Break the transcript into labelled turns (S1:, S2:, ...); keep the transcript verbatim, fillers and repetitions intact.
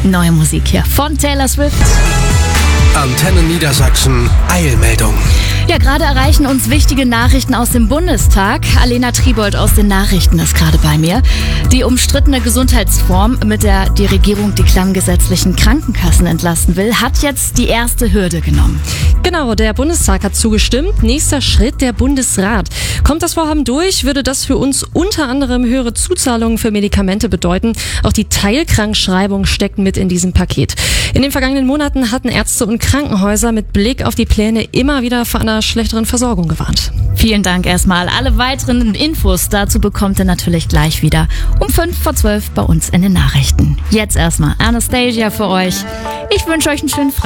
S1: Neue Musik hier von Taylor Swift.
S2: Antenne Niedersachsen, Eilmeldung.
S1: Ja, gerade erreichen uns wichtige Nachrichten aus dem Bundestag. Alena Tribold aus den Nachrichten ist gerade bei mir. Die umstrittene Gesundheitsreform, mit der die Regierung die klammgesetzlichen Krankenkassen entlasten will, hat jetzt die erste Hürde genommen.
S3: Genau, der Bundestag hat zugestimmt. Nächster Schritt, der Bundesrat. Kommt das Vorhaben durch, würde das für uns unter anderem höhere Zuzahlungen für Medikamente bedeuten. Auch die Teilkrankschreibung steckt mit in diesem Paket. In den vergangenen Monaten hatten Ärzte und Krankenhäuser mit Blick auf die Pläne immer wieder vor einer schlechteren Versorgung gewarnt.
S1: Vielen Dank erstmal. Alle weiteren Infos dazu bekommt ihr natürlich gleich wieder um fünf vor zwölf bei uns in den Nachrichten. Jetzt erstmal Anastasia für euch. Ich wünsche euch einen schönen Freitag.